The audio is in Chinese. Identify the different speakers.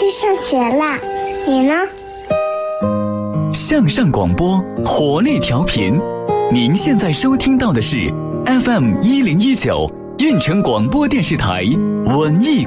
Speaker 1: 上学了，你呢？
Speaker 2: 向上广播，活力调频。您现在收听到的是 FM 1019运城广播电视台文艺